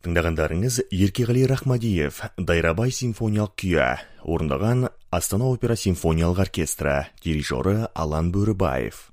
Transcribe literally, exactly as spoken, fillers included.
Тыңдағандарыңыз Еркеғали Рахмадиев, Дайрабай симфониялық күйі, орындаған Астана опера симфониялық оркестрі, дирижері Алан Бөрібаев.